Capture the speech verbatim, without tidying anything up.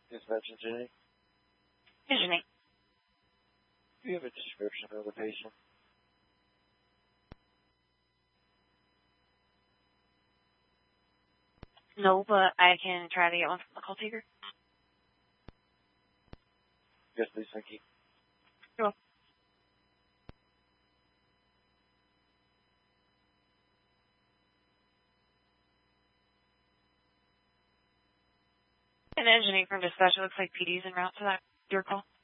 Dispatch Jenny. Hey, Jenny. Do you have a description of the patient? No, but I can try to get one from the call taker. Yes, please, thank you. You're welcome. And then Jenny from dispatch, it looks like P D's en route to that your call.